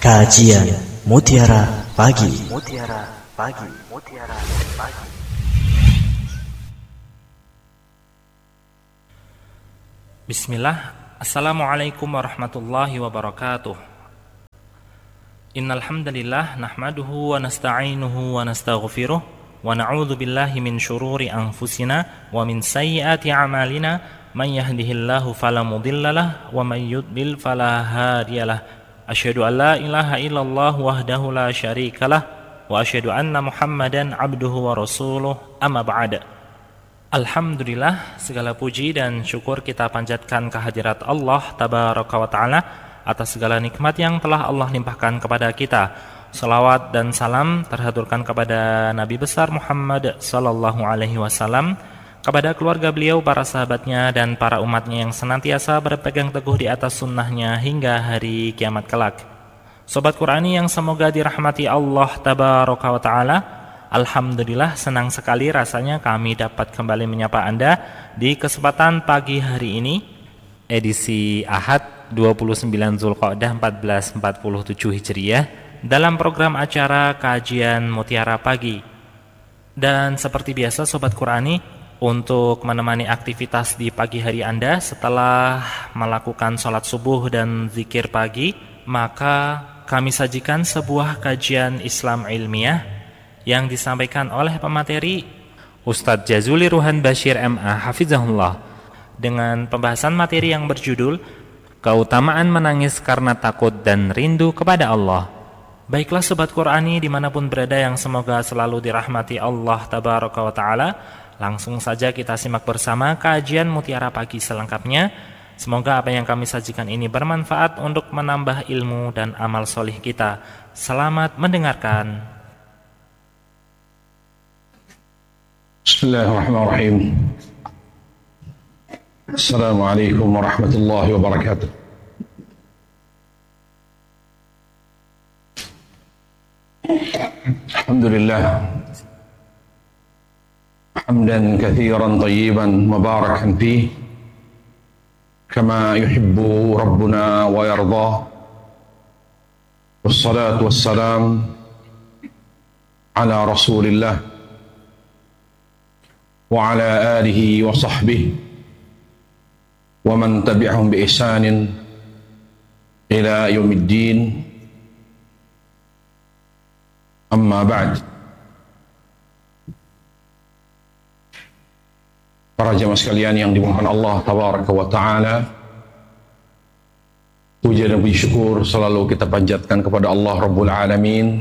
Kajian Mutiara Pagi. Bismillah. Assalamualaikum warahmatullahi wabarakatuh. Innal hamdalillah nahmaduhu wa nasta'inuhu wa nastaghfiruh wa na'udzu billahi min syururi anfusina wa min sayyiati a'malina man yahdihillahu fala mudhillalah wa man yudlil fala hadiyalah. Asyhadu an la ilaha illallah wahdahu la syarikalah wa asyhadu anna Muhammadan abduhu wa rasuluh, amma ba'da. Alhamdulillah, segala puji dan syukur kita panjatkan kehadirat Allah tabaraka wa ta'ala atas segala nikmat yang telah Allah limpahkan kepada kita. Salawat dan salam terhaturkan kepada Nabi besar Muhammad sallallahu alaihi wasallam, kepada keluarga beliau, para sahabatnya, dan para umatnya yang senantiasa berpegang teguh di atas sunnahnya hingga hari kiamat kelak. Sobat Qurani yang semoga dirahmati Allah tabaraka wa ta'ala, alhamdulillah senang sekali rasanya kami dapat kembali menyapa Anda di kesempatan pagi hari ini, edisi Ahad 29 Zulqa'dah 1447 Hijriah, dalam program acara Kajian Mutiara Pagi. Dan seperti biasa Sobat Qurani, untuk menemani aktivitas di pagi hari Anda setelah melakukan sholat subuh dan zikir pagi, maka kami sajikan sebuah kajian Islam ilmiah yang disampaikan oleh pemateri Ustadz Jazuli Ruhan Bashir MA Hafizahullah, dengan pembahasan materi yang berjudul Keutamaan Menangis Karena Takut dan Rindu Kepada Allah. Baiklah Sobat Qurani dimanapun berada yang semoga selalu dirahmati Allah tabaraka wa ta'ala, langsung saja kita simak bersama kajian Mutiara Pagi selengkapnya. Semoga apa yang kami sajikan ini bermanfaat untuk menambah ilmu dan amal solih kita. Selamat mendengarkan. Bismillahirrahmanirrahim. Assalamualaikum warahmatullahi wabarakatuh. Alhamdulillah, hamdan katsiran tayyiban mubarakan fihi kama yuhibbu rabbuna wa yarda. Wassalatu wassalam ala Rasulillah wa ala alihi wa sahbihi wa man tabi'ahum bi ihsanin ila yaumiddin. Amma ba'd. Para jamaah sekalian yang dimuliakan Allah tabaraka wa ta'ala, puja dan puji syukur selalu kita panjatkan kepada Allah Rabbul Alamin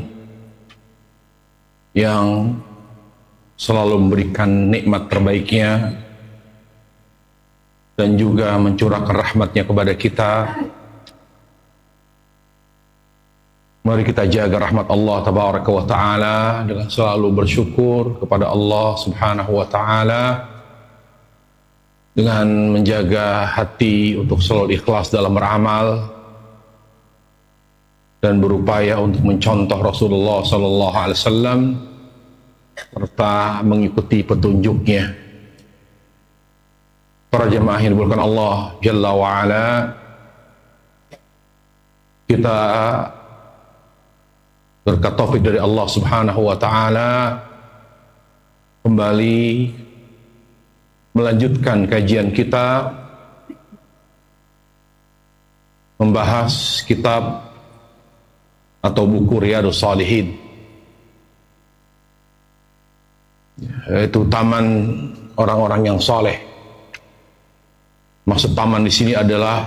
yang selalu memberikan nikmat terbaiknya dan juga mencurahkan rahmatnya kepada kita. Mari kita jaga rahmat Allah tabaraka wa ta'ala dengan selalu bersyukur kepada Allah subhanahu wa ta'ala, dengan menjaga hati untuk selalu ikhlas dalam beramal dan berupaya untuk mencontoh Rasulullah sallallahu alaihi wasallam serta mengikuti petunjuknya. Para jemaah yang dimuliakan Allah Jalla wa ala, kita berkat taufik dari Allah subhanahu wa ta'ala kembali melanjutkan kajian kita membahas kitab atau buku Riyadhus Shalihin, yaitu taman orang-orang yang saleh. Maksud taman di sini adalah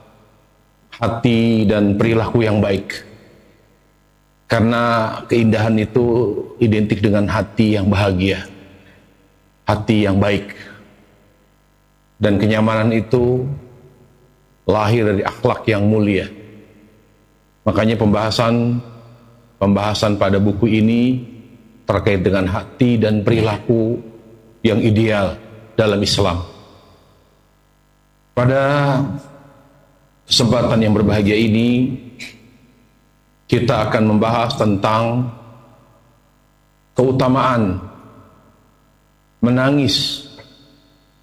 hati dan perilaku yang baik. Karena keindahan itu identik dengan hati yang bahagia, hati yang baik. Dan kenyamanan itu lahir dari akhlak yang mulia. Makanya pembahasan pada buku ini terkait dengan hati dan perilaku yang ideal dalam Islam. Pada kesempatan yang berbahagia ini, kita akan membahas tentang keutamaan menangis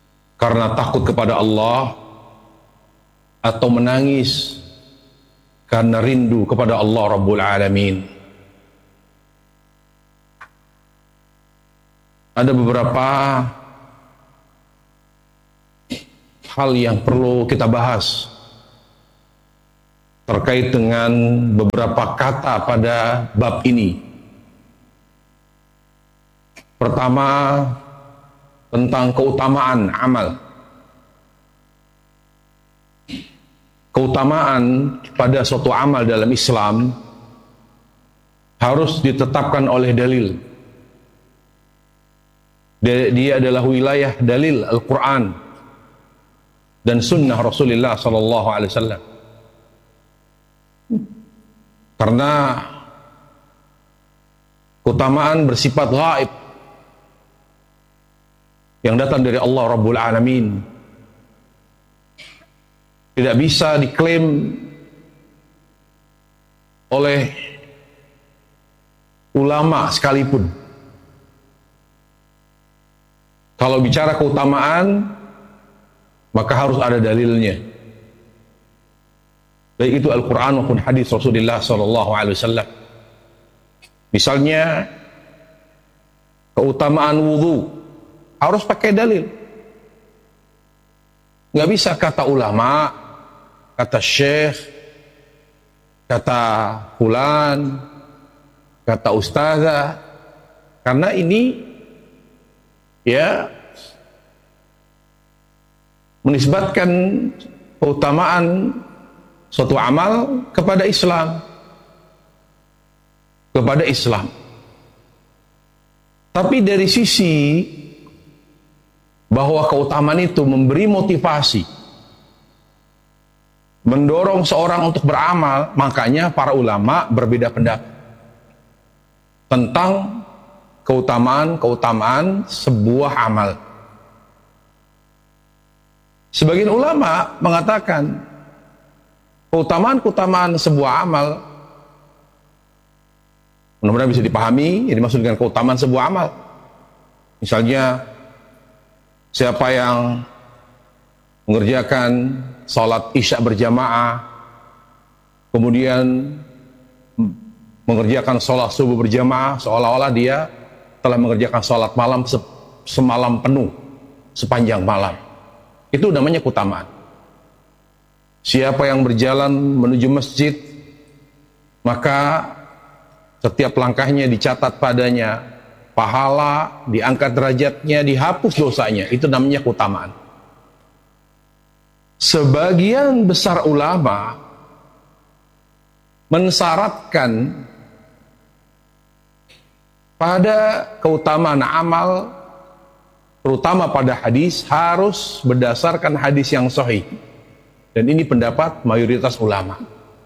karena takut kepada Allah atau menangis karena rindu kepada Allah Rabbul Alamin. Ada beberapa hal yang perlu kita bahas terkait dengan beberapa kata pada bab ini. Pertama, tentang keutamaan amal. Keutamaan pada suatu amal dalam Islam harus ditetapkan oleh dalil. Dia adalah wilayah dalil Al-Quran dan sunnah Rasulullah sallallahu alaihi wasallam. Karena keutamaan bersifat gaib yang datang dari Allah Rabbul Alamin, tidak bisa diklaim oleh ulama sekalipun. Kalau bicara keutamaan, maka harus ada dalilnya, baik itu Al-Quran maupun hadis Rasulullah SAW. Misalnya keutamaan wudhu harus pakai dalil. Nggak bisa kata ulama, kata syekh, kata fulan, kata ustazah, karena ini ya menisbatkan keutamaan suatu amal kepada Islam, Tapi dari sisi bahwa keutamaan itu memberi motivasi, mendorong seorang untuk beramal, makanya para ulama berbeda pendapat tentang keutamaan sebuah amal. Sebagian ulama mengatakan keutamaan sebuah amal, mudah-mudahan bisa dipahami, yang dimaksud dengan keutamaan sebuah amal. Misalnya, siapa yang mengerjakan salat isya berjamaah, kemudian mengerjakan salat subuh berjamaah, seolah-olah dia telah mengerjakan salat malam semalam penuh, sepanjang malam. Itu namanya keutamaan. Siapa yang berjalan menuju masjid, maka setiap langkahnya dicatat padanya pahala, diangkat derajatnya, dihapus dosanya. Itu namanya keutamaan. Sebagian besar ulama mensyaratkan pada keutamaan amal, terutama pada hadis, harus berdasarkan hadis yang sahih. Dan ini pendapat mayoritas ulama.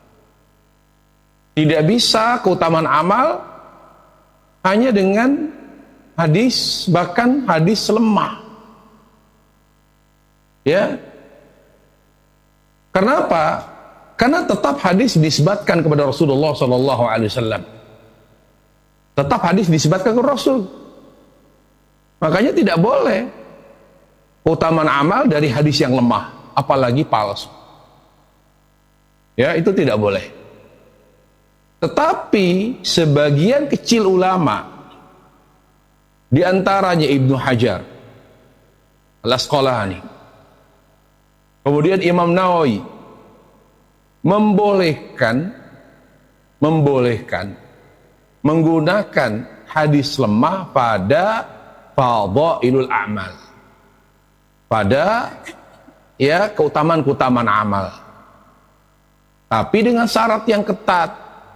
Tidak bisa keutamaan amal hanya dengan hadis, bahkan hadis lemah. Ya. Kenapa? Karena tetap hadis disebutkan kepada Rasulullah SAW. Tetap hadis disebutkan kepada Rasul. Makanya tidak boleh keutamaan amal dari hadis yang lemah, apalagi palsu. Ya, itu tidak boleh. Tetapi sebagian kecil ulama, di antaranya Ibnu Hajar Al-Asqalani, kemudian Imam Nawawi, membolehkan menggunakan hadis lemah pada fadhailul a'mal, pada ya keutamaan amal, tapi dengan syarat yang ketat.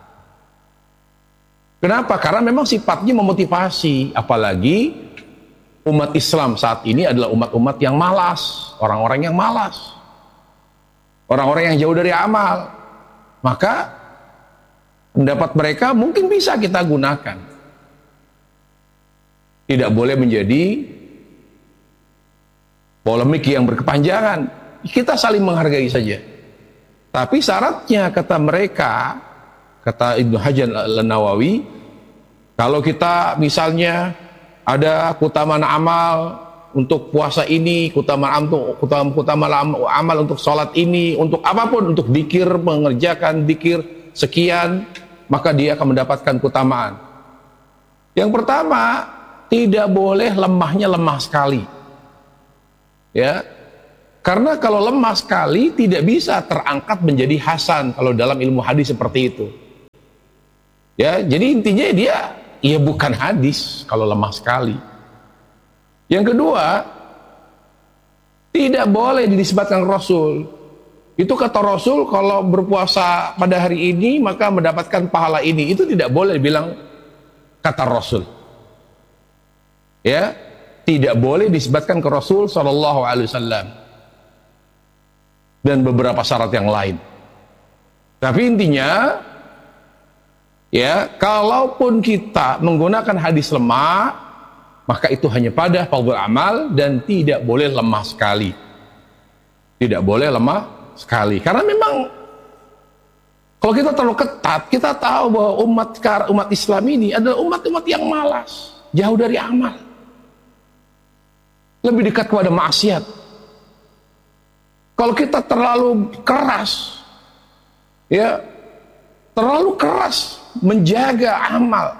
Kenapa? Karena memang sifatnya memotivasi, apalagi umat Islam saat ini adalah umat-umat yang malas, orang-orang yang malas, orang-orang yang jauh dari amal. Maka pendapat mereka mungkin bisa kita gunakan. Tidak boleh menjadi polemik yang berkepanjangan. Kita saling menghargai saja. Tapi syaratnya, kata mereka, kata Ibnu Hajar Al-Nawawi, kalau kita misalnya ada keutamaan amal untuk puasa ini, keutamaan amal untuk sholat ini, untuk apapun, untuk zikir, mengerjakan zikir sekian, maka dia akan mendapatkan keutamaan. Yang pertama, tidak boleh lemahnya lemah sekali. Ya. Karena kalau lemah sekali tidak bisa terangkat menjadi hasan kalau dalam ilmu hadis seperti itu. Ya, jadi intinya dia bukan hadis kalau lemah sekali. Yang kedua, tidak boleh dinisbatkan Rasul. Itu kata Rasul, kalau berpuasa pada hari ini maka mendapatkan pahala ini. Itu tidak boleh bilang kata Rasul. Ya, tidak boleh disebutkan ke Rasul sallallahu alaihi wasallam. Dan beberapa syarat yang lain. Tapi intinya, ya, kalaupun kita menggunakan hadis lemah, maka itu hanya pada fardhu amal dan tidak boleh lemah sekali. Tidak boleh lemah sekali. Karena memang kalau kita terlalu ketat, kita tahu bahwa umat Islam ini adalah umat-umat yang malas, jauh dari amal, lebih dekat kepada maksiat. Kalau kita terlalu keras, ya, terlalu keras menjaga amal,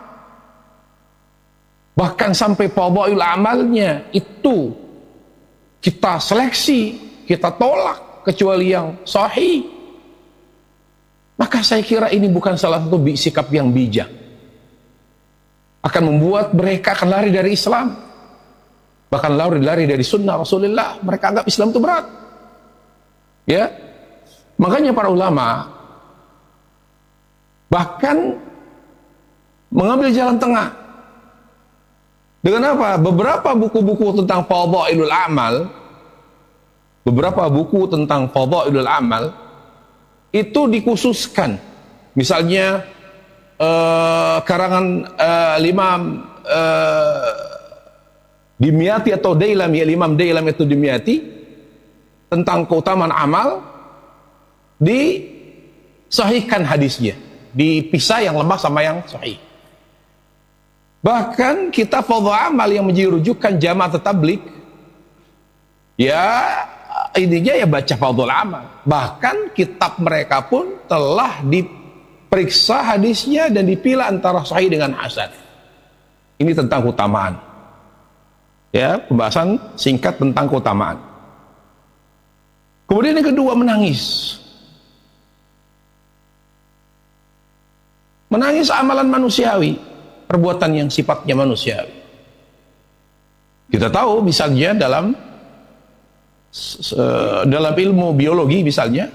bahkan sampai fadhail amalnya itu kita seleksi, kita tolak kecuali yang sahih, maka saya kira ini bukan salah satu sikap yang bijak, akan membuat mereka akan lari dari Islam, bahkan lari dari sunnah Rasulullah. Mereka anggap Islam itu berat. Ya, makanya para ulama bahkan mengambil jalan tengah. Dengan apa? Beberapa buku-buku tentang fadhailul amal, itu dikhususkan. Misalnya karangan Imam Dimyati atau Dailami, Imam Dailami atau Dimyati, tentang keutamaan amal, disahihkan hadisnya, dipisah yang lemah sama yang sahih. Bahkan kitab fadhil amal yang menjadi rujukan jamaah tabligh, ya intinya ya baca fadhil amal. Bahkan kitab mereka pun telah diperiksa hadisnya dan dipilah antara sahih dengan hasan. Ini tentang keutamaan. Ya, pembahasan singkat tentang keutamaan. Kemudian yang kedua, menangis. Menangis amalan manusiawi, perbuatan yang sifatnya manusiawi. Kita tahu misalnya dalam ilmu biologi misalnya,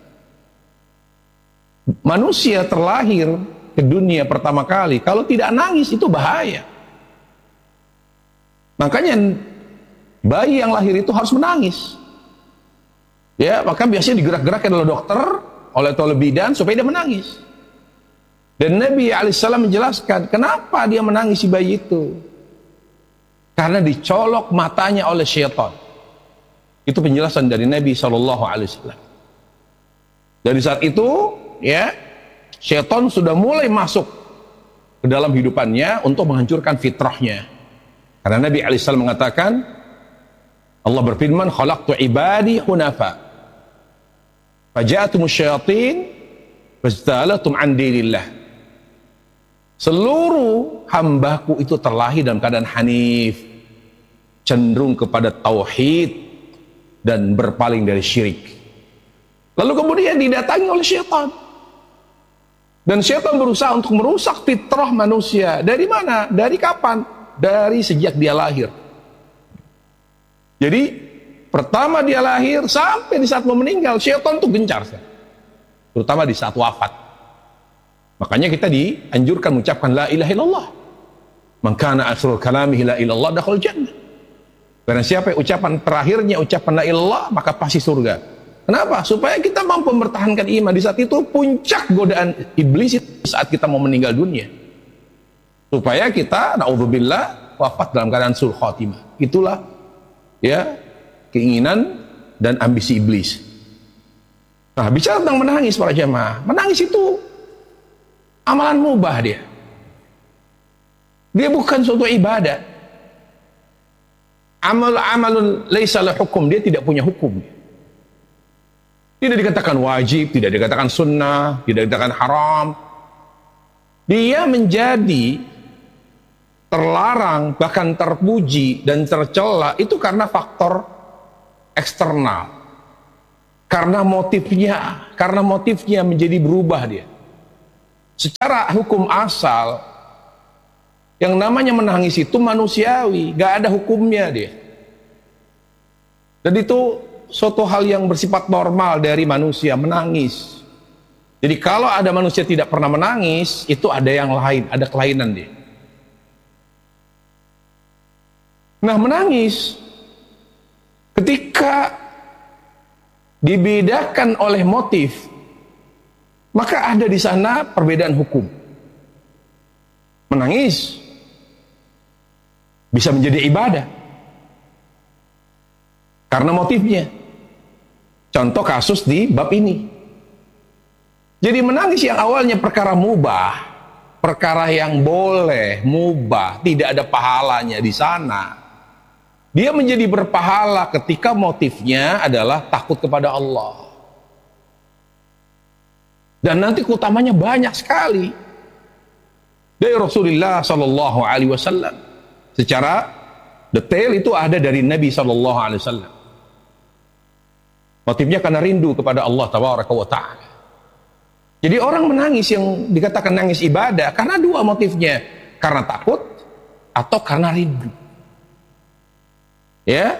manusia terlahir ke dunia pertama kali, kalau tidak nangis itu bahaya. Makanya bayi yang lahir itu harus menangis. Ya, maka biasanya digerak-gerakkan oleh dokter, oleh bidan supaya dia menangis. Dan Nabi alaihissalam menjelaskan kenapa dia menangis si bayi itu. Karena dicolok matanya oleh syaitan. Itu penjelasan dari Nabi SAW. Dari saat itu, ya, syaitan sudah mulai masuk ke dalam hidupannya untuk menghancurkan fitrahnya. Karena Nabi alaihissalam mengatakan, Allah berfirman, khalaqtu ibadi hunafa. Faja'atumus syayatin fajtalatum an dinillah. Seluruh hambaku itu terlahir dalam keadaan hanif, cenderung kepada tauhid dan berpaling dari syirik. Lalu kemudian didatangi oleh syaitan. Dan syaitan berusaha untuk merusak fitrah manusia. Dari mana? Dari kapan? Dari sejak dia lahir. Jadi pertama dia lahir sampai di saat mau meninggal, syaitan itu gencar, terutama di saat wafat. Makanya kita dianjurkan mengucapkan la ilaha illallah. Man kana akhirul kalamihi la ilallah dakhul jannah. Karena siapa yang ucapan terakhirnya ucapan la ilallah, maka pasti surga. Kenapa? Supaya kita mampu mempertahankan iman. Di saat itu puncak godaan iblis itu saat kita mau meninggal dunia. Supaya kita naudzubillah wafat dalam keadaan sul khatimah. Itulah, ya, keinginan dan ambisi iblis. Nah, bicara tentang menangis para jamaah, menangis itu amalan mubah dia. Dia bukan suatu ibadah. Amalun laisa lahu hukum, dia tidak punya hukum. Tidak dikatakan wajib, tidak dikatakan sunnah, tidak dikatakan haram. Dia menjadi terlarang, bahkan terpuji dan tercela itu karena faktor eksternal. Karena motifnya menjadi berubah dia. Secara hukum asal, yang namanya menangis itu manusiawi, gak ada hukumnya dia. Dan itu suatu hal yang bersifat normal dari manusia, menangis. Jadi kalau ada manusia tidak pernah menangis, itu ada yang lain, ada kelainan dia. Nah, menangis ketika dibedakan oleh motif, maka ada di sana perbedaan hukum. Menangis bisa menjadi ibadah karena motifnya. Contoh kasus di bab ini. Jadi menangis yang awalnya perkara mubah, perkara yang boleh, mubah, tidak ada pahalanya di sana, dia menjadi berpahala ketika motifnya adalah takut kepada Allah. Dan nanti keutamanya banyak sekali dari Rasulullah Sallallahu Alaihi Wasallam. Secara detail itu ada dari Nabi Sallallahu Alaihi Wasallam. Motifnya karena rindu kepada Allah Tabaraka wa Ta'ala. Jadi orang menangis yang dikatakan nangis ibadah karena dua motifnya, karena takut atau karena rindu. Ya.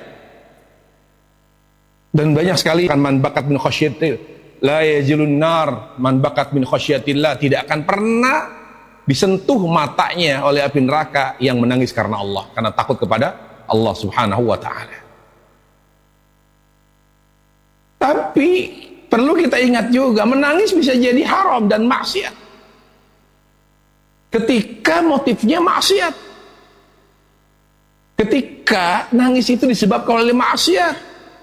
Dan banyak sekali kan man bakat min khasyatil la yajilun nar, man bakat min khasyatillah, tidak akan pernah disentuh matanya oleh api neraka yang menangis karena Allah, karena takut kepada Allah Subhanahu wa Ta'ala. Tapi perlu kita ingat juga, menangis bisa jadi haram dan maksiat ketika motifnya maksiat. Ketika nangis itu disebabkan oleh maksiat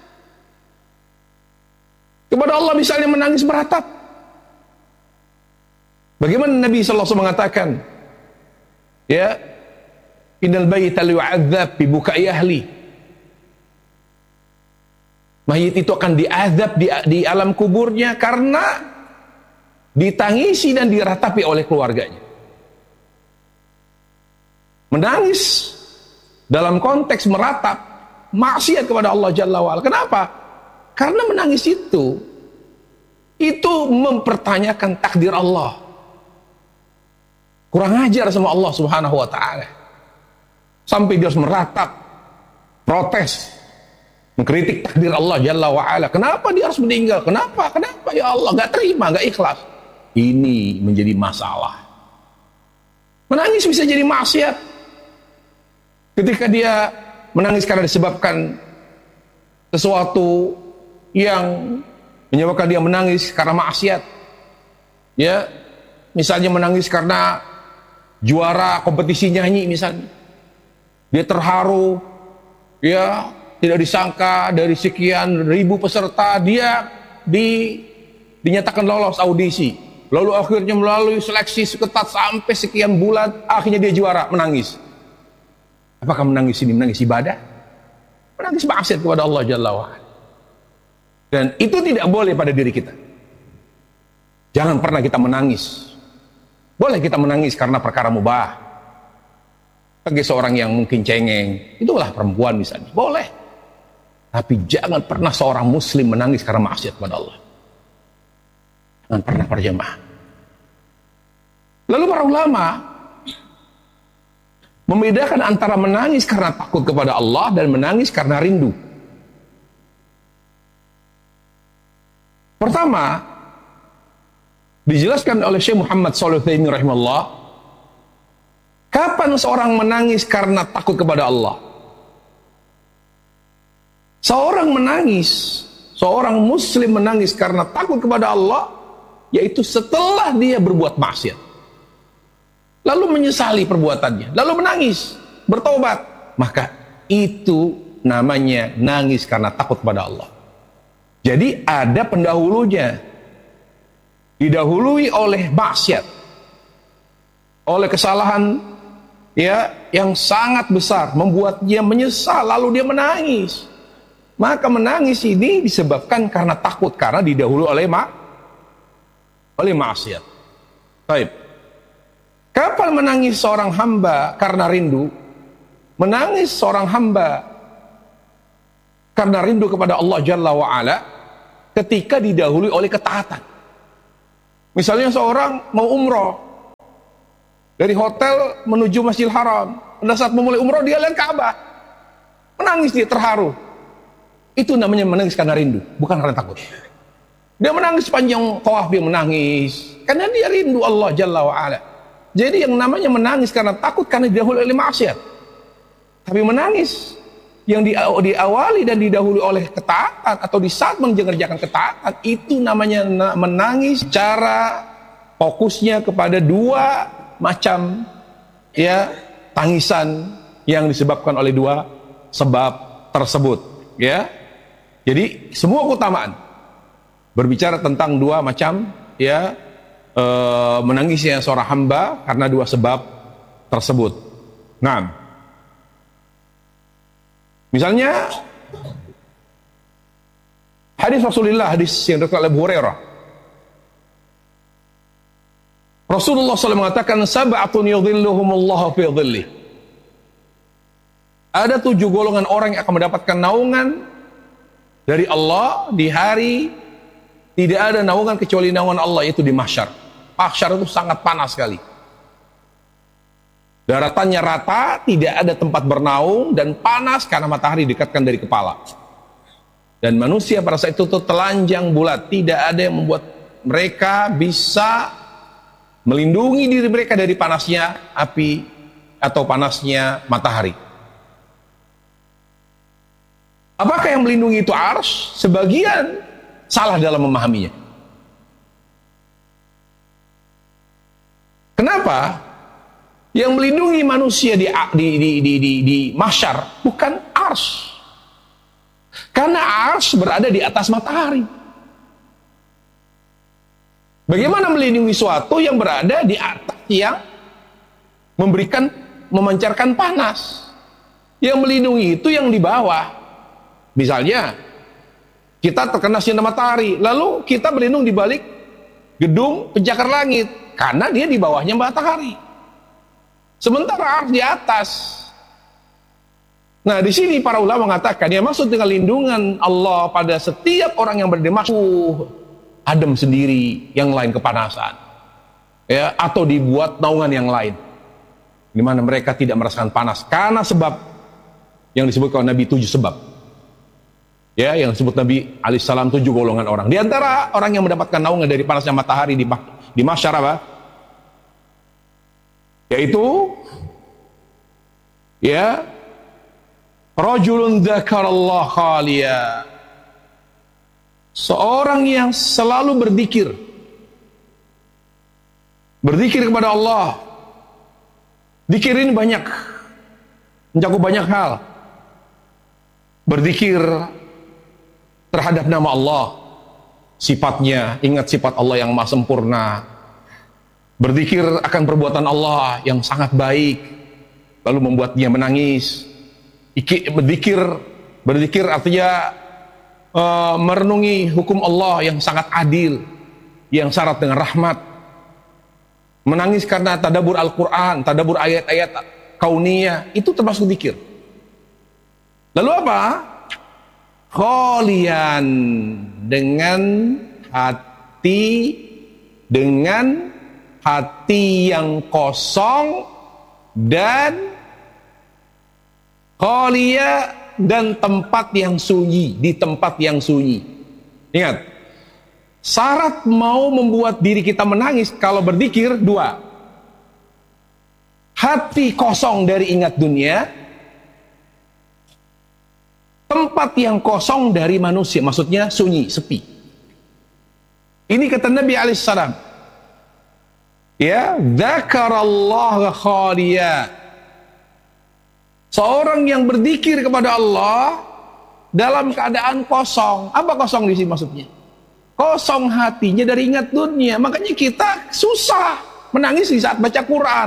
kepada Allah, misalnya menangis beratap. Bagaimana Nabi sallallahu alaihi wasallam mengatakan, ya, innal bayyita yu'adzab bi bukai ahli. Mayit itu akan diazab di alam kuburnya karena ditangisi dan diratapi oleh keluarganya. Menangis dalam konteks meratap maksiat kepada Allah Jalla wa'ala. Kenapa? Karena menangis itu mempertanyakan takdir Allah. Kurang ajar sama Allah Subhanahu wa Ta'ala. Sampai dia harus meratap, protes, mengkritik takdir Allah Jalla wa'ala. Kenapa dia harus meninggal? Kenapa ya Allah? Gak terima, gak ikhlas. Ini menjadi masalah. Menangis bisa jadi maksiat ketika dia menangis karena disebabkan sesuatu yang menyebabkan dia menangis karena maksiat. Ya, misalnya menangis karena juara kompetisi nyanyi misalnya. Dia terharu, ya, tidak disangka dari sekian ribu peserta dia dinyatakan lolos audisi. Lalu akhirnya melalui seleksi ketat sampai sekian bulan, akhirnya dia juara, menangis. Apakah menangis ini menangis ibadah? Menangis maksiat kepada Allah Jalla wa'ala. Dan itu tidak boleh pada diri kita. Jangan pernah kita menangis. Boleh kita menangis karena perkara mubah. Bagi seorang yang mungkin cengeng, itulah perempuan misalnya, boleh. Tapi jangan pernah seorang muslim menangis karena maksiat kepada Allah. Jangan pernah, para jemaah. Lalu para ulama membedakan antara menangis karena takut kepada Allah dan menangis karena rindu. Pertama, dijelaskan oleh Syekh Muhammad Shalih Al-Utsaimin rahimahullah, kapan seorang menangis karena takut kepada Allah? Seorang menangis, seorang muslim menangis karena takut kepada Allah, yaitu setelah dia berbuat maksiat, lalu menyesali perbuatannya, lalu menangis, bertobat, maka itu namanya nangis karena takut kepada Allah. Jadi ada pendahulunya, didahului oleh maksiat, oleh kesalahan ya, yang sangat besar, membuat dia menyesal lalu dia menangis. Maka menangis ini disebabkan karena takut, karena didahului oleh maksiat. Baik. Kapan menangis seorang hamba karena rindu? Menangis seorang hamba karena rindu kepada Allah Jalla wa'ala ketika didahului oleh ketaatan. Misalnya seorang mau umroh dari hotel menuju Masjidil Haram. Pada saat memulai umroh dia lihat Ka'bah, menangis, dia terharu. Itu namanya menangis karena rindu, bukan karena takut. Dia menangis sepanjang tawaf, dia menangis karena dia rindu Allah Jalla wa'ala. Jadi yang namanya menangis karena takut karena didahului oleh maksiat. Tapi menangis yang diawali dan didahului oleh ketaatan atau di saat mengerjakan ketaatan, itu namanya menangis cara fokusnya kepada dua macam ya tangisan yang disebabkan oleh dua sebab tersebut, ya. Jadi semua keutamaan berbicara tentang dua macam ya menangisnya seorang hamba karena dua sebab tersebut. Nah, misalnya hadis Rasulullah, hadis yang diriwayatkan oleh Abu Hurairah. Rasulullah SAW mengatakan, sab'atun yudhilluhumullahu fi dhillih. Ada 7 golongan orang yang akan mendapatkan naungan dari Allah di hari tidak ada naungan kecuali naungan Allah, yaitu di mahsyar. Mahsyar itu sangat panas sekali. Daratannya rata, tidak ada tempat bernaung, dan panas karena matahari dekatkan dari kepala. Dan manusia pada saat itu telanjang bulat, tidak ada yang membuat mereka bisa melindungi diri mereka dari panasnya api atau panasnya matahari. Apakah yang melindungi itu arsy? Sebagian salah dalam memahaminya. Kenapa? Yang melindungi manusia di mahsyar bukan arsy. Karena arsy berada di atas matahari. Bagaimana melindungi suatu yang berada di atas, yang memancarkan panas? Yang melindungi itu yang di bawah. Misalnya kita terkena sinar matahari, lalu kita berlindung di balik gedung pencakar langit karena dia di bawahnya matahari. Sementara arsy di atas. Nah, di sini para ulama mengatakan yang maksud dengan lindungan Allah pada setiap orang yang berada di mahsyar, adem sendiri, yang lain kepanasan, ya, atau dibuat naungan yang lain, di mana mereka tidak merasakan panas karena sebab yang disebutkan Nabi 7 sebab, ya, yang disebut Nabi alaihissalam 7 golongan orang. Di antara orang yang mendapatkan naungan dari panasnya matahari di mahsyar apa? Yaitu, ya, rajulun dzakarallah khaliya, seorang yang selalu berzikir kepada Allah. Zikir ini banyak, mencakup banyak hal. Berzikir terhadap nama Allah, sifatnya, ingat sifat Allah yang maha sempurna. Berzikir akan perbuatan Allah yang sangat baik, lalu membuat dia menangis. Berzikir artinya merenungi hukum Allah yang sangat adil, yang syarat dengan rahmat. Menangis karena tadabbur Al-Quran, tadabbur ayat-ayat kauniyah, itu termasuk zikir. Lalu apa? Kholian, dengan hati yang kosong, dan kholia, dan tempat yang sunyi, di tempat yang sunyi. Ingat, syarat mau membuat diri kita menangis kalau berzikir 2. Hati kosong dari ingat dunia, tempat yang kosong dari manusia, maksudnya sunyi, sepi. Ini kata Nabi alaihissalam, ya, dzakarallah khaliya, seorang yang berzikir kepada Allah dalam keadaan kosong. Apa kosong di sini maksudnya? Kosong hatinya dari ingat dunia. Makanya kita susah menangis di saat baca Quran,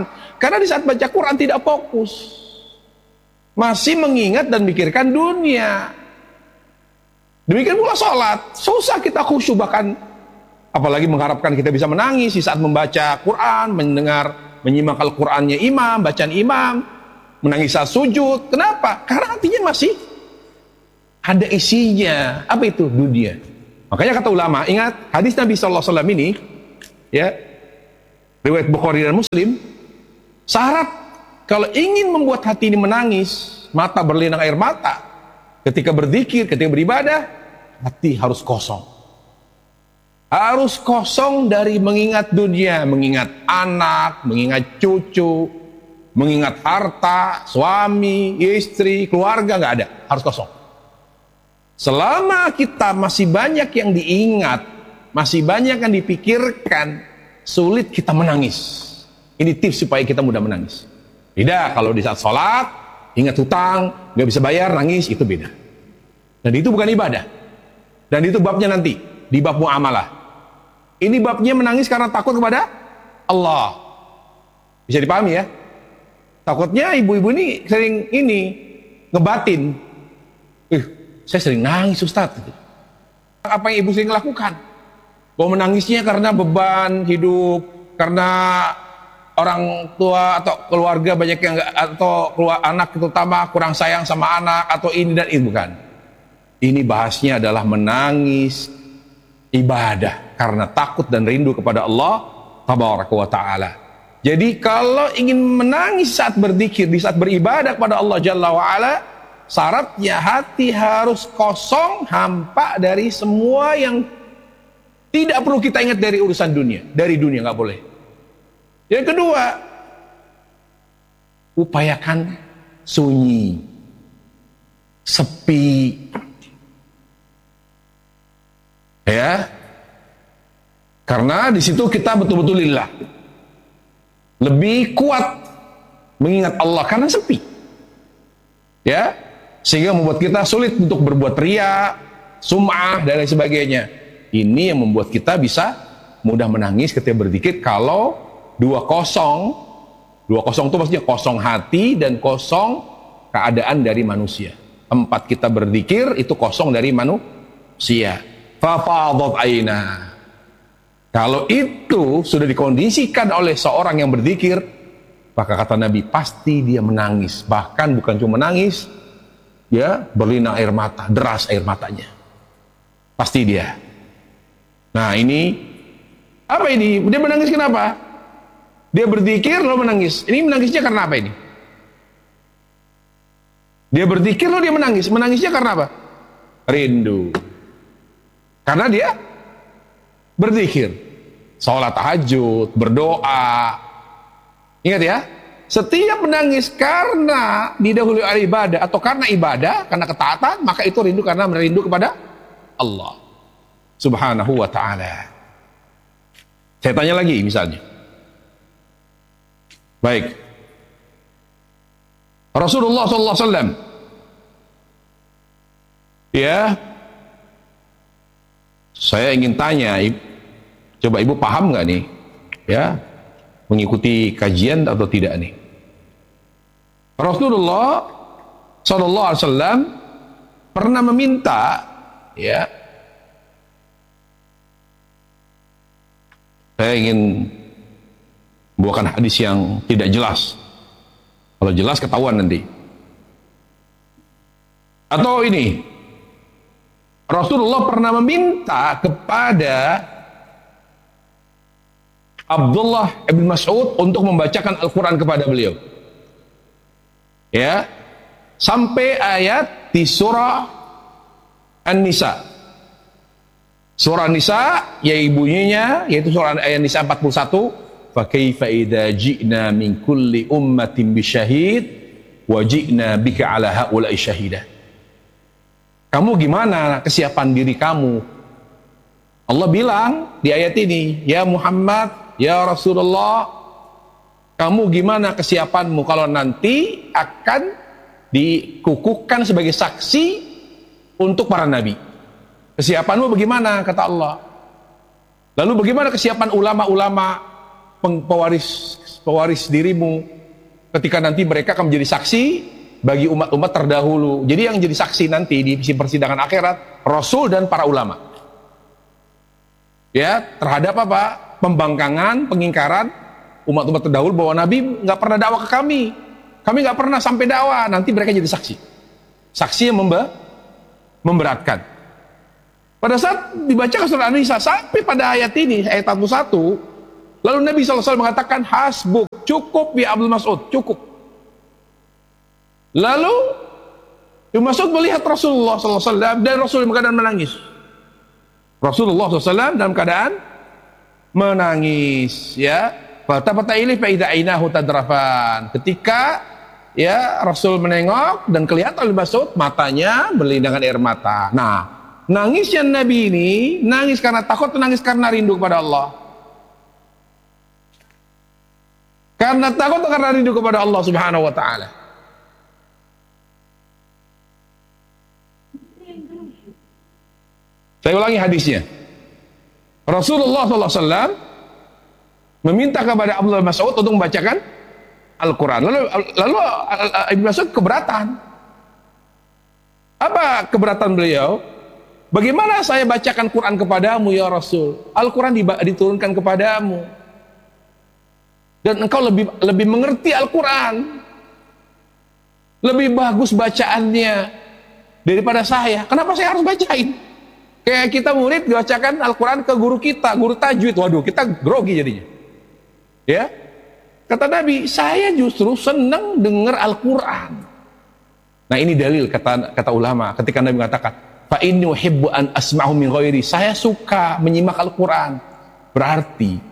Karena di saat baca Quran tidak fokus, masih mengingat dan mikirkan dunia. Demikian pula sholat, susah kita khusyuk, bahkan apalagi mengharapkan kita bisa menangis di saat membaca Quran, menyimak Al-Qurannya imam, bacaan imam, menangis saat sujud. Kenapa? Karena hatinya masih ada isinya. Apa itu? Dunia. Makanya kata ulama, ingat hadis Nabi SAW ini, ya, riwayat Bukhari dan Muslim, syarat kalau ingin membuat hati ini menangis, mata berlinang air mata, ketika berzikir, ketika beribadah, hati harus kosong. Harus kosong dari mengingat dunia, mengingat anak, mengingat cucu, mengingat harta, suami, istri, keluarga, nggak ada. Harus kosong. Selama kita masih banyak yang diingat, masih banyak yang dipikirkan, sulit kita menangis. Ini tips supaya kita mudah menangis. Beda kalau di saat sholat, ingat hutang, nggak bisa bayar, nangis, itu beda. Dan itu bukan ibadah. Dan itu babnya nanti, di bab muamalah. Ini babnya menangis karena takut kepada Allah. Bisa dipahami ya? Takutnya ibu-ibu ini sering ngebatin. Saya sering nangis Ustaz. Apa yang ibu sering lakukan? Bahwa menangisnya karena beban hidup, karena orang tua atau keluarga banyak yang atau anak terutama kurang sayang sama anak, atau ini dan itu, bukan. Ini bahasnya adalah menangis ibadah karena takut dan rindu kepada Allah tabaraka wa ta'ala. Jadi kalau ingin menangis saat berzikir, di saat beribadah kepada Allah jalla wa ala, syaratnya hati harus kosong, hampa dari semua yang tidak perlu kita ingat dari urusan dunia. Dari dunia nggak boleh. Yang kedua, upayakan sunyi, sepi, ya, karena di situ kita betul-betul lillah, lebih kuat mengingat Allah karena sepi, ya, sehingga membuat kita sulit untuk berbuat riya, sum'ah dan lain sebagainya. Ini yang membuat kita bisa mudah menangis ketika berzikir. Kalau dua kosong itu maksudnya kosong hati dan kosong keadaan dari manusia. Tempat kita berzikir itu kosong dari manusia. Fafadat aina. Kalau itu sudah dikondisikan oleh seorang yang berzikir, maka kata Nabi pasti dia menangis. Bahkan bukan cuma menangis, ya, berlinang air mata, deras air matanya. Pasti dia. Nah ini apa ini? Dia menangis kenapa? Dia berzikir lalu menangis. Ini menangisnya karena apa ini? Dia berzikir lalu dia menangis. Menangisnya karena apa? Rindu. Karena dia berzikir, sholat tahajud, berdoa. Ingat ya, setiap menangis karena didahului oleh ibadah atau karena ibadah, karena ketaatan, maka itu rindu karena merindu kepada Allah subhanahu wa ta'ala. Saya tanya lagi misalnya, baik, Rasulullah SAW, ya, saya ingin tanya, coba ibu paham nggak nih, ya, mengikuti kajian atau tidak nih? Rasulullah SAW pernah meminta, ya, saya ingin membawakan hadis yang tidak jelas. Kalau jelas ketahuan nanti. Atau ini, Rasulullah pernah meminta kepada Abdullah ibn Mas'ud untuk membacakan Al-Quran kepada beliau, ya, sampai ayat di surah An-Nisa. Surah An-Nisa, yaitu surah An-Nisa 41. Fa kaifa idza ji'na min kulli ummatin bisyahid wa ji'na bika 'ala haula'i syahida. Kamu gimana kesiapan diri kamu? Allah bilang di ayat ini, ya Muhammad, ya Rasulullah, kamu gimana kesiapanmu kalau nanti akan dikukuhkan sebagai saksi untuk para nabi? Kesiapanmu bagaimana, kata Allah. Lalu bagaimana kesiapan ulama-ulama pewaris pewaris dirimu ketika nanti mereka akan menjadi saksi bagi umat-umat terdahulu. Jadi yang jadi saksi nanti di persidangan akhirat Rasul dan para ulama. Ya, terhadap apa? Pembangkangan, pengingkaran umat-umat terdahulu bahwa Nabi nggak pernah dakwah ke kami. Kami nggak pernah sampai dakwah. Nanti mereka jadi saksi. Saksi yang memberatkan. Pada saat dibacakan surat An-Nisa sampai pada ayat ini, ayat 41, lalu Nabi SAW mengatakan, hasbuk, cukup ya Abdul Mas'ud, cukup. Lalu Ibnu Mas'ud melihat Rasulullah SAW dan Rasul dalam keadaan menangis. Rasulullah SAW dalam keadaan menangis, ya. Fata ilih fa idza ainahu tadrafan. Ketika ya Rasul menengok dan kelihatan Ibnu Mas'ud matanya berlindangan air mata. Nah, nangisnya Nabi ini nangis karena takut, nangis karena rindu kepada Allah. Karena takut, karena rindu kepada Allah Subhanahu wa taala. Saya ulangi hadisnya. Rasulullah SAW meminta kepada Abdullah Mas'ud untuk membacakan Al-Quran. Lalu Ibnu Mas'ud keberatan. Apa keberatan beliau? Bagaimana saya bacakan Quran kepadamu ya Rasul? Al-Quran diturunkan kepadamu. Dan engkau lebih mengerti Al-Quran. Lebih bagus bacaannya daripada saya. Kenapa saya harus bacain? Kayak kita murid bacakan Al-Quran ke guru kita, guru tajwid. Waduh, kita grogi jadinya. Ya, kata Nabi, saya justru senang dengar Al-Quran. Nah, ini dalil kata ulama ketika Nabi mengatakan, fa inni uhibbu an asma'u min ghairi. Saya suka menyimak Al-Quran. Berarti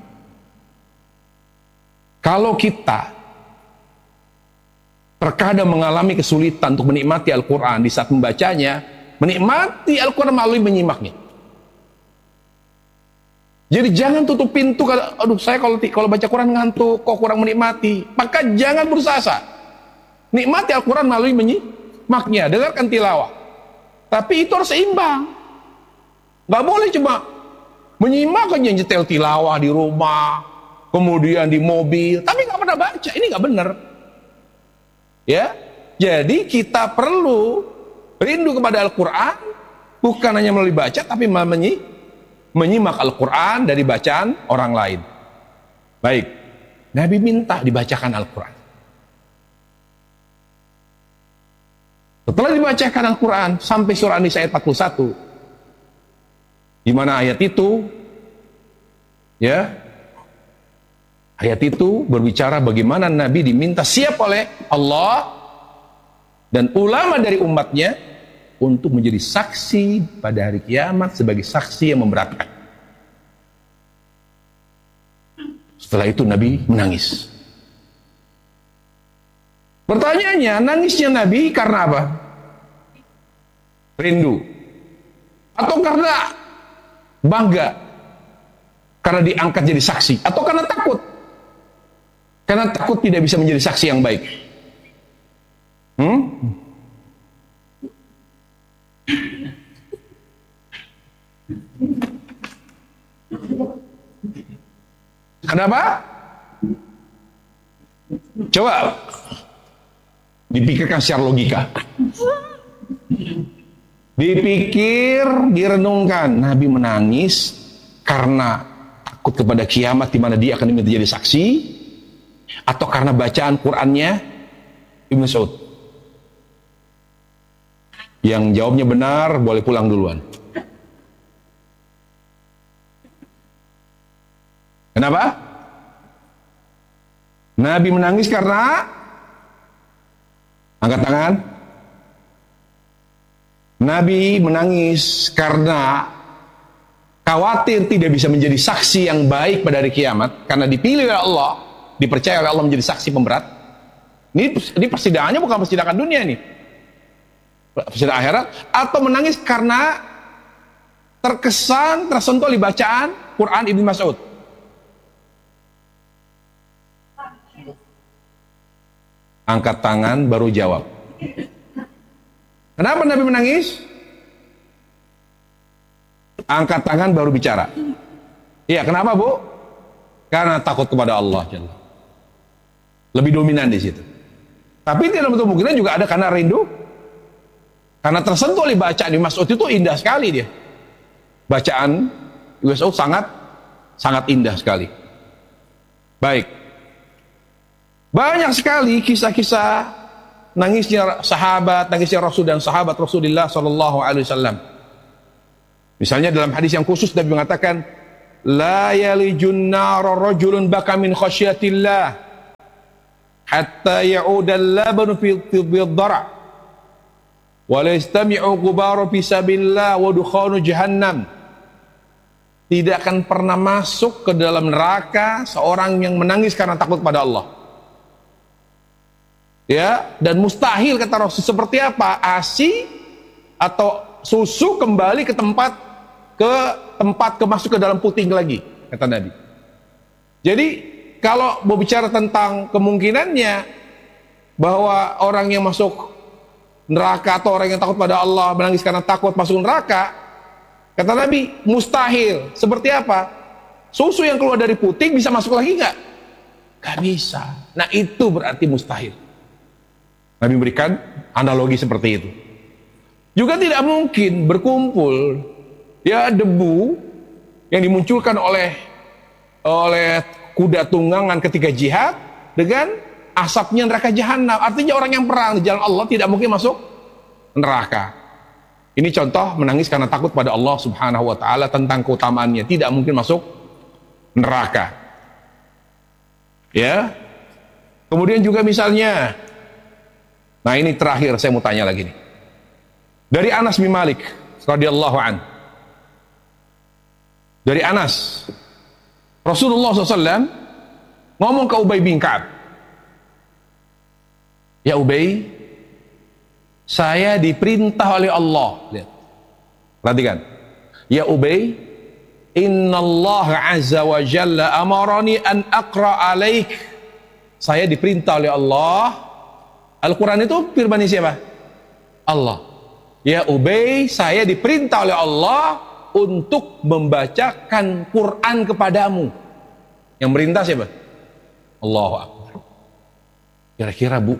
kalau kita terkadang mengalami kesulitan untuk menikmati Al-Quran di saat membacanya, menikmati Al-Quran melalui menyimaknya. Jadi jangan tutup pintu, aduh saya kalau baca Quran ngantuk, kok kurang menikmati. Maka jangan berusaha asa. Nikmati Al-Quran melalui menyimaknya, dengarkan tilawah. Tapi itu harus seimbang. Gak boleh cuma menyimak aja, nyetel tilawah di rumah, kemudian di mobil, tapi gak pernah baca. Ini gak benar. Ya, jadi kita perlu rindu kepada Al-Quran, bukan hanya melalui baca, tapi menyimak Al-Quran dari bacaan orang lain. Baik, Nabi minta dibacakan Al-Quran. Setelah dibacakan Al-Quran sampai surah An-Nisa ayat 41, di mana ayat itu, ya, ayat itu berbicara bagaimana Nabi diminta siap oleh Allah dan ulama dari umatnya untuk menjadi saksi pada hari kiamat sebagai saksi yang memberatkan. Setelah itu Nabi menangis. Pertanyaannya, nangisnya Nabi karena apa? Rindu. Atau karena bangga? Karena diangkat jadi saksi? Atau karena takut? Karena takut tidak bisa menjadi saksi yang baik. Kenapa? Coba dipikirkan secara logika. Dipikir, direnungkan. Nabi menangis karena takut kepada kiamat di mana dia akan diminta jadi saksi, atau karena bacaan Qur'annya Ibnu Mas'ud? Yang jawabnya benar boleh pulang duluan. Kenapa? Nabi menangis karena, angkat tangan. Nabi menangis karena khawatir tidak bisa menjadi saksi yang baik pada hari kiamat, karena dipilih oleh Allah, dipercaya oleh Allah menjadi saksi pemberat. Ini persidangannya bukan persidangan dunia nih, persidangan akhirat. Atau menangis karena terkesan, tersentuh oleh bacaan Quran Ibnu Mas'ud. Angkat tangan baru jawab. Kenapa Nabi menangis? Angkat tangan baru bicara. Iya, kenapa Bu? Karena takut kepada Allah. Lebih dominan di situ. Tapi tidak menutup kemungkinan juga ada karena rindu, karena tersentuh oleh bacaan Ibnu Mas'ud. Itu indah sekali dia. Bacaan Ibnu Mas'ud sangat indah sekali. Baik. Banyak sekali kisah-kisah nangisnya sahabat, nangisnya Rasul dan sahabat Rasulullah sallallahu alaihi wasallam. Misalnya dalam hadis yang khusus Nabi mengatakan, la yalijun nar rajulun baka min khasyatillah hatta ya'uda al-labanu fi dhara wa la yastami'u ghubaru fi sabilillah wa dukhanu jahannam. Tidak akan pernah masuk ke dalam neraka seorang yang menangis karena takut pada Allah. Ya, dan mustahil kata Rasul, seperti apa? ASI atau susu kembali ke tempat masuk ke dalam puting lagi, kata Nabi. Jadi kalau mau bicara tentang kemungkinannya bahwa orang yang masuk neraka atau orang yang takut pada Allah menangis karena takut masuk neraka, kata Nabi mustahil. Seperti apa? Susu yang keluar dari puting bisa masuk lagi nggak? Nggak bisa. Nah itu berarti mustahil. Nabi memberikan analogi seperti itu. Juga tidak mungkin berkumpul ya debu yang dimunculkan oleh kuda tunggangan ketika jihad dengan asapnya neraka jahanam. Artinya orang yang perang di jalan Allah tidak mungkin masuk neraka. Ini contoh menangis karena takut pada Allah Subhanahu wa taala tentang keutamaannya, tidak mungkin masuk neraka. Ya. Kemudian juga misalnya, nah ini terakhir saya mau tanya lagi nih. Dari Anas bin Malik radhiyallahu an. Dari Anas, Rasulullah SAW ngomong ke Ubay bin Ka'ab, ya Ubay, saya diperintah oleh Allah. Lihat, perhatikan. Ya Ubay, Inna Allah azza wa jalla amarani an aqra alaik. Saya diperintah oleh Allah. Al-Quran itu firman siapa? Allah. Ya Ubay, saya diperintah oleh Allah untuk membacakan Quran kepadamu. Yang merintah siapa? Allahu Akbar. Kira-kira Bu,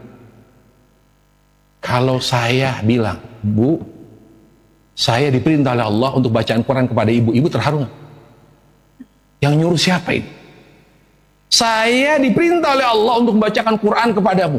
kalau saya bilang, Bu, saya diperintah oleh Allah untuk bacaan Quran kepada ibu, ibu terharu nggak? Yang nyuruh siapa ini? Saya diperintah oleh Allah untuk membacakan Quran kepadamu.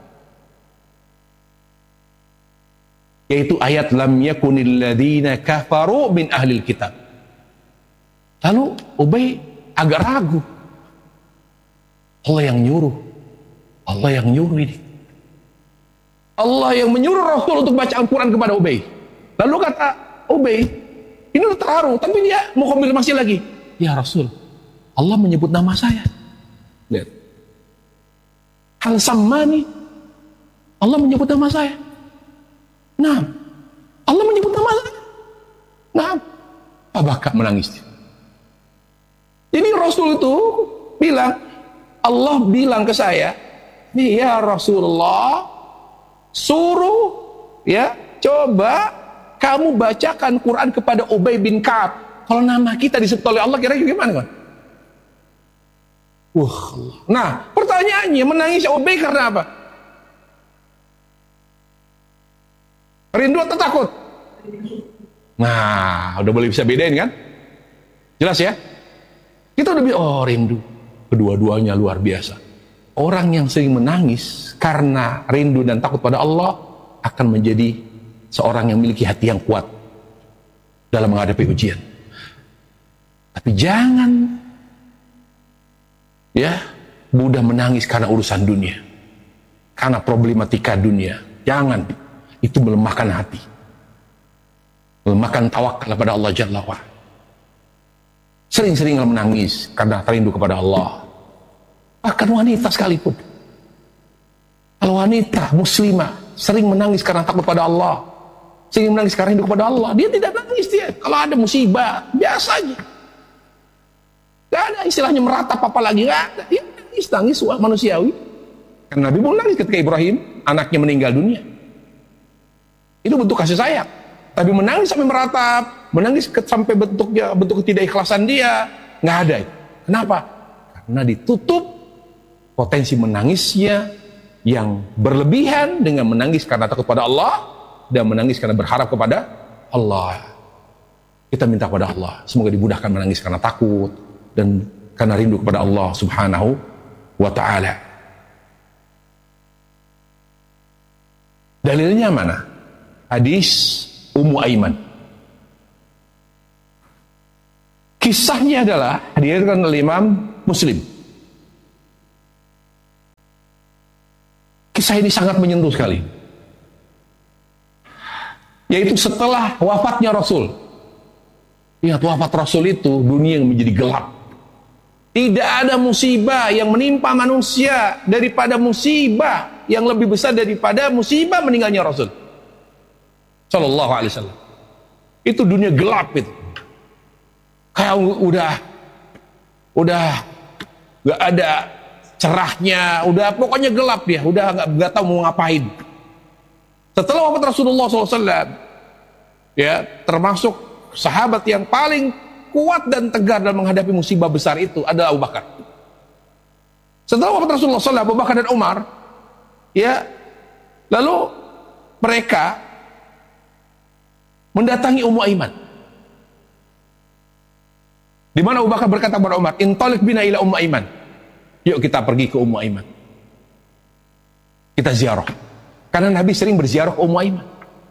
Yaitu ayat lam yakunil ladzina kafaru min ahlil kitab. Lalu Ubay agak ragu. Allah yang nyuruh. Allah yang nyuruh ini. Allah yang menyuruh Rasul untuk baca Al-Quran kepada Ubay. Lalu kata Ubay, ini udah terharu, tapi dia mau konfirmasi lagi. Ya Rasul, Allah menyebut nama saya. Lihat. Hal sama nih. Allah menyebut nama saya. Nah, Allah menyebut nama saya. Nah, Abaka menangis. Jadi Rasul itu bilang, Allah bilang ke saya, ya Rasulullah, suruh ya, coba kamu bacakan Quran kepada Ubay bin Ka'ab. Kalau nama kita disebut oleh Allah, kira-kira gimana kan? Nah, pertanyaannya, menangis Ubay karena apa? Rindu atau takut? Nah, udah boleh bisa bedain kan? Jelas ya? Kita udah bilang, oh rindu. Kedua-duanya luar biasa. Orang yang sering menangis karena rindu dan takut pada Allah akan menjadi seorang yang memiliki hati yang kuat dalam menghadapi ujian. Tapi jangan ya mudah menangis karena urusan dunia, karena problematika dunia. Jangan. Itu melemahkan hati, melemahkan tawakal kepada Allah Jalla wa'ala. Sering-sering menangis karena rindu kepada Allah. Bahkan wanita sekalipun, kalau wanita muslimah sering menangis karena takut pada Allah, sering menangis karena rindu kepada Allah, dia tidak nangis dia. Kalau ada musibah biasa aja, gak ada istilahnya meratap apa lagi, gak ada. Dia nangis manusiawi. Karena Nabi pun nangis ketika Ibrahim anaknya meninggal dunia. Itu bentuk kasih sayang. Tapi menangis sampai meratap, menangis sampai bentuk ketidakikhlasan dia, nggak ada. Kenapa? Karena ditutup potensi menangisnya yang berlebihan dengan menangis karena takut pada Allah dan menangis karena berharap kepada Allah. Kita minta kepada Allah semoga dimudahkan menangis karena takut dan karena rindu kepada Allah Subhanahu wa ta'ala. Dalilnya mana? Hadis Ummu Aiman. Kisahnya adalah diriwayatkan oleh Imam Muslim. Kisah ini sangat menyentuh sekali. Yaitu setelah wafatnya Rasul. Ingat, wafat Rasul itu dunia yang menjadi gelap. Tidak ada musibah yang menimpa manusia daripada musibah yang lebih besar daripada musibah meninggalnya Rasul Sallallahu Alaihi Wasallam. Itu dunia gelap itu. Kayak udah gak ada cerahnya, udah pokoknya gelap dia, udah nggak tahu mau ngapain. Setelah wafat Rasulullah SAW, ya termasuk sahabat yang paling kuat dan tegar dalam menghadapi musibah besar itu adalah Abu Bakar. Setelah wafat Rasulullah SAW, Abu Bakar dan Umar, ya lalu mereka mendatangi Ummu Aiman. Di mana Abu Bakar berkata kepada Umar, "Intaliq bina ila Ummu Aiman." Yuk kita pergi ke Ummu Aiman. Kita ziarah. Karena Nabi sering berziarah ke Ummu Aiman.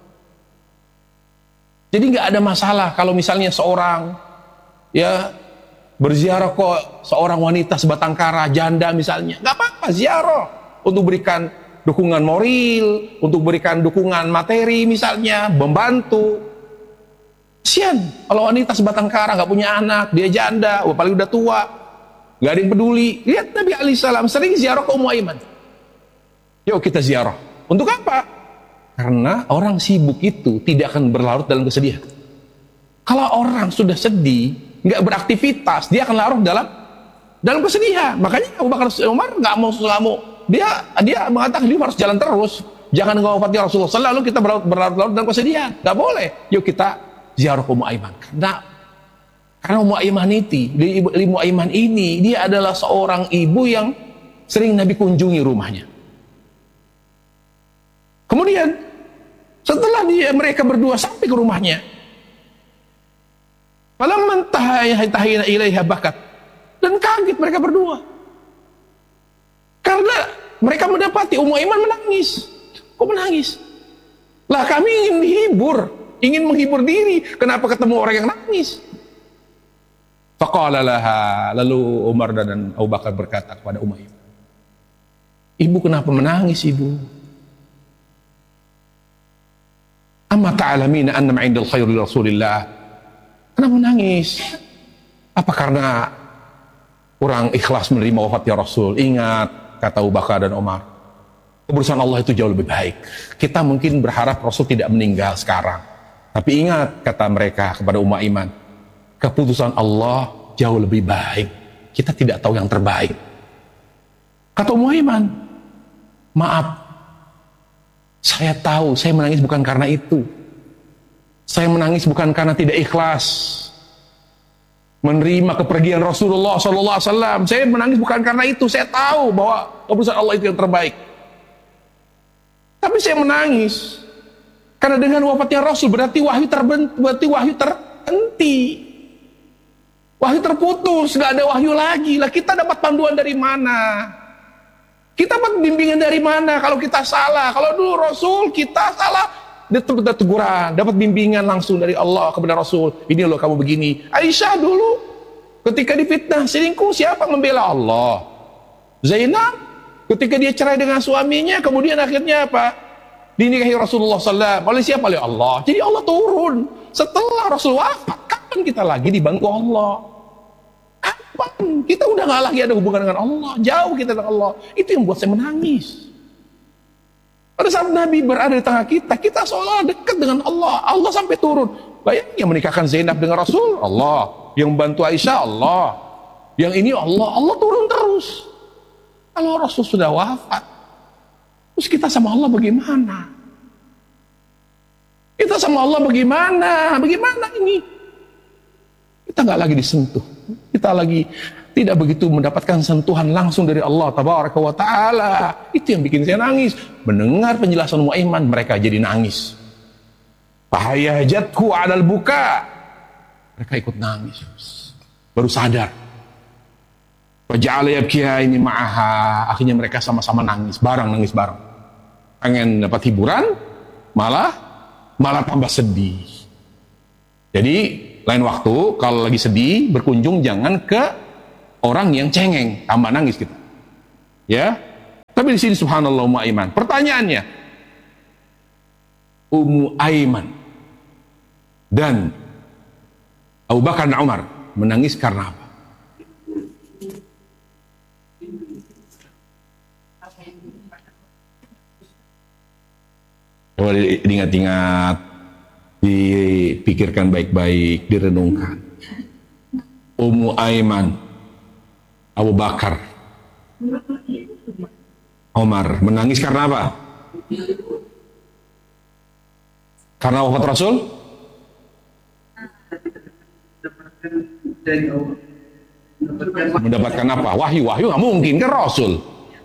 Jadi nggak ada masalah kalau misalnya seorang ya berziarah ke seorang wanita sebatang kara, janda misalnya. Nggak apa-apa ziarah untuk berikan dukungan moral, untuk berikan dukungan materi misalnya, membantu. Kasian kalau wanita sebatang kara nggak punya anak, dia janda, paling udah tua. Gak ada yang peduli. Lihat Nabi alaihissalam sering ziarah ke Ummu Aiman. Yuk kita ziarah. Untuk apa? Karena orang sibuk itu tidak akan berlarut dalam kesedihan. Kalau orang sudah sedih, nggak beraktivitas, dia akan larut dalam kesedihan. Makanya Abu Bakar Umar nggak mau. Dia mengatakan dia harus jalan terus. Jangan wafatnya Rasulullah SAW lalu kita berlarut-larut dalam kesedihan. Nggak boleh. Yuk kita ziarah ke Ummu Aiman. Karena Ummu Aiman ini dia adalah seorang ibu yang sering Nabi kunjungi rumahnya. Kemudian setelah mereka berdua sampai ke rumahnya, falamman tahayna ilaiha bakat, dan kaget mereka berdua. Karena mereka mendapati Ummu Aiman menangis. Kok menangis? Lah kami ingin menghibur diri. Kenapa ketemu orang yang nangis? Faqala laha, lalu Umar dan Abu Bakar berkata kepada Ummu Aiman, "Ibu kenapa menangis, Ibu? Amma ta'lamina anna ma'indal khairi Rasulillah." Kenapa menangis? Apa karena kurang ikhlas menerima wafatnya Rasul? Ingat, kata Abu Bakar dan Umar, keputusan Allah itu jauh lebih baik. Kita mungkin berharap Rasul tidak meninggal sekarang. Tapi ingat, kata mereka kepada Ummu Aiman, keputusan Allah jauh lebih baik. Kita tidak tahu yang terbaik. Kata Ummu Aiman, maaf, saya tahu saya menangis bukan karena itu. Saya menangis bukan karena tidak ikhlas menerima kepergian Rasulullah SAW. Saya menangis bukan karena itu. Saya tahu bahwa keputusan Allah itu yang terbaik. Tapi saya menangis karena dengan wafatnya Rasul berarti wahyu terhenti. Wahyu terputus, gak ada wahyu lagi. Lah kita dapat panduan dari mana? Kita dapat bimbingan dari mana kalau kita salah? Kalau dulu Rasul kita salah, dia teguran, dapat bimbingan langsung dari Allah kepada Rasul. Ini loh kamu begini. Aisyah dulu ketika difitnah selingkuh, siapa membela? Allah. Zainab ketika dia cerai dengan suaminya, kemudian akhirnya apa? Dinikahi Rasulullah SAW. Oleh siapa? Oleh Allah. Jadi Allah turun setelah Rasul wafat. Kapan kita lagi dibantu Allah? Kapan? Kita udah gak lagi ada hubungan dengan Allah. Jauh kita dengan Allah. Itu yang buat saya menangis. Pada saat Nabi berada di tengah kita, kita seolah dekat dengan Allah. Allah sampai turun. Bayangin, yang menikahkan Zainab dengan Rasul, Allah. Yang membantu Aisyah, Allah. Yang ini Allah. Allah turun terus. Kalau Rasul sudah wafat, terus kita sama Allah bagaimana? Kita sama Allah bagaimana? Bagaimana ini? Kita nggak lagi disentuh. Kita lagi tidak begitu mendapatkan sentuhan langsung dari Allah Tabaraka wa Ta'ala. Itu yang bikin saya nangis. Mendengar penjelasan Ummu Aiman, mereka jadi nangis. Fahayajatku 'alal buka. Mereka ikut nangis. Baru sadar. Waja'ala yabkiha ini ma'aha. Akhirnya mereka sama-sama nangis bareng. Pengen dapat hiburan, malah tambah sedih. Jadi lain waktu kalau lagi sedih berkunjung jangan ke orang yang cengeng, tambah nangis kita. Ya. Tapi di sini subhanallah Ummu Aiman. Pertanyaannya, Ummu Aiman dan Abu Bakar dan Umar menangis karena apa? Coba diingat-ingat, dipikirkan baik-baik, direnungkan. Ummu Aiman, Abu Bakar, Umar menangis karena apa? Karena wafat Rasul? Mendapatkan apa? Wahyu nggak mungkin kan Rasul.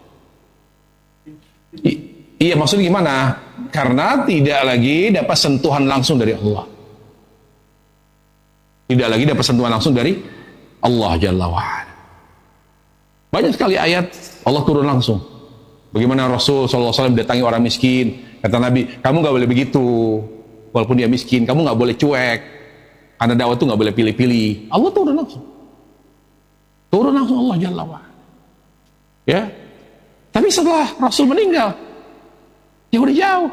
Iya, maksudnya gimana? Karena tidak lagi dapat sentuhan langsung dari Allah. Tidak lagi dapat sentuhan langsung dari Allah Jalla wa'ala. Banyak sekali ayat Allah turun langsung. Bagaimana Rasul SAW datangi orang miskin. Kata Nabi, kamu gak boleh begitu. Walaupun dia miskin, kamu gak boleh cuek. Karena dakwah itu gak boleh pilih-pilih. Allah turun langsung. Turun langsung Allah Jalla wa'ala. Ya. Tapi setelah Rasul meninggal, ya udah jauh.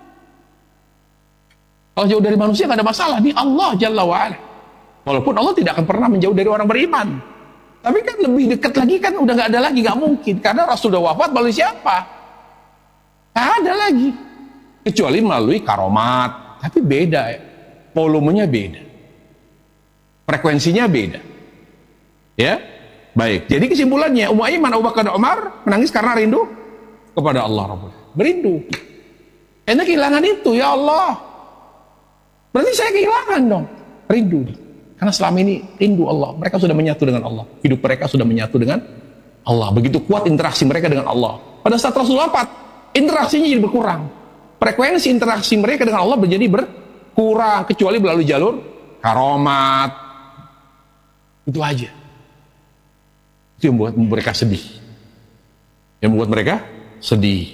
Kalau jauh dari manusia gak ada masalah. Ini Allah Jalla wa'ala. Walaupun Allah tidak akan pernah menjauh dari orang beriman. Tapi kan lebih dekat lagi kan udah gak ada lagi, gak mungkin. Karena Rasul sudah wafat melalui siapa? Gak ada lagi. Kecuali melalui karomat. Tapi beda ya. Volumenya beda. Frekuensinya beda. Ya. Baik. Jadi kesimpulannya, Ummu Aiman, Abu Bakar dan Umar menangis karena rindu kepada Allah Rabbul. Merindu. Enak kehilangan itu, ya Allah. Berarti saya kehilangan dong. Rindu. Karena selama ini rindu Allah. Mereka sudah menyatu dengan Allah. Hidup mereka sudah menyatu dengan Allah. Begitu kuat interaksi mereka dengan Allah. Pada saat Rasul wafat, interaksinya jadi berkurang. Frekuensi interaksi mereka dengan Allah menjadi berkurang. Kecuali melalui jalur karomat. Itu aja. Itu yang membuat mereka sedih. Yang membuat mereka sedih.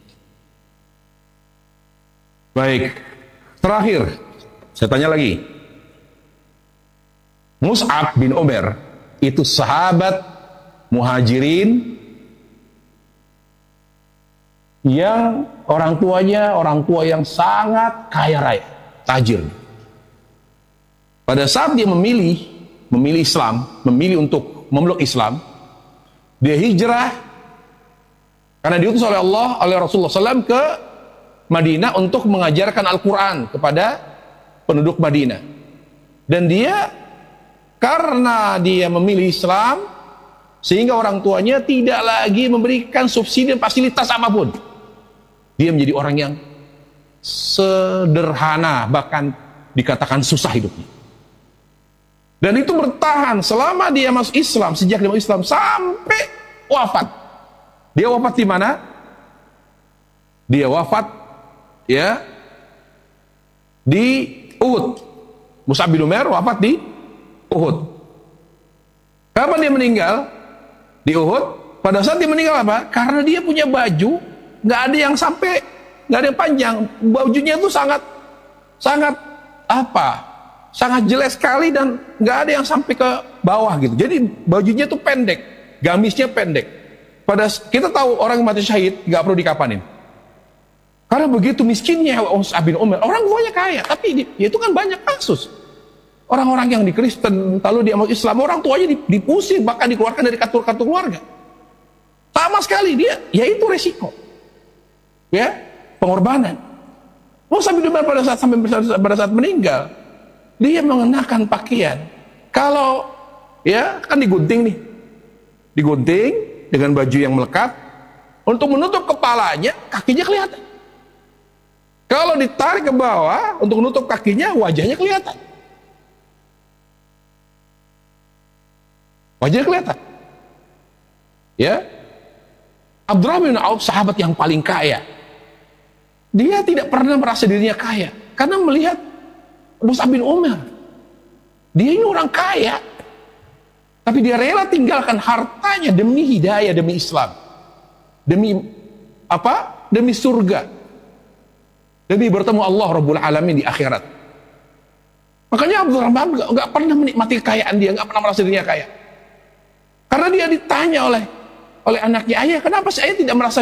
Baik. Terakhir, saya tanya lagi. Mus'ab bin Umair itu sahabat muhajirin yang orang tuanya orang tua yang sangat kaya raya, tajir. Pada saat dia memilih Islam, memilih untuk memeluk Islam, dia hijrah karena diutus oleh Allah, oleh Rasulullah SAW ke Madinah untuk mengajarkan Al-Quran kepada penduduk Madinah. Dan dia karena dia memilih Islam, sehingga orang tuanya tidak lagi memberikan subsidi dan fasilitas apapun. Dia menjadi orang yang sederhana, bahkan dikatakan susah hidupnya. Dan itu bertahan selama dia masuk Islam, sejak dia masuk Islam sampai wafat. Dia wafat di mana? Dia wafat ya di Uhud. Mus'ab bin Umair wafat di Uhud. Kapan dia meninggal? Di Uhud. Pada saat dia meninggal apa? Karena dia punya baju, nggak ada yang sampai, nggak ada yang panjang. Bajunya itu sangat jelek sekali dan nggak ada yang sampai ke bawah gitu. Jadi bajunya itu pendek, gamisnya pendek. Kita tahu orang mati syahid nggak perlu dikapanin. Karena begitu miskinnya Mus'ab bin Umair, orang tuanya kaya, tapi itu kan banyak kasus. Orang-orang yang di Kristen, lalu dia masuk Islam, orang tuanya diusir, bahkan dikeluarkan dari kartu keluarga. Sama sekali dia, ya itu resiko. Ya, pengorbanan. Mus'ab bin Umair pada saat meninggal, dia mengenakan pakaian. Kalau ya kan digunting nih. Digunting dengan baju yang melekat untuk menutup kepalanya, kakinya kelihatan. Kalau ditarik ke bawah untuk menutup kakinya, wajahnya kelihatan. Wajahnya kelihatan. Ya, Abdurrahman bin Auf sahabat yang paling kaya. Dia tidak pernah merasa dirinya kaya karena melihat Mus'ab bin Umair. Dia ini orang kaya, tapi dia rela tinggalkan hartanya demi hidayah, demi Islam, demi apa? Demi surga, demi bertemu Allah Rabbul Alamin di akhirat. Makanya Abdurrahman nggak pernah menikmati kekayaan dia, nggak pernah merasa dirinya kaya. Karena dia ditanya oleh anaknya, ayah, kenapa saya tidak merasa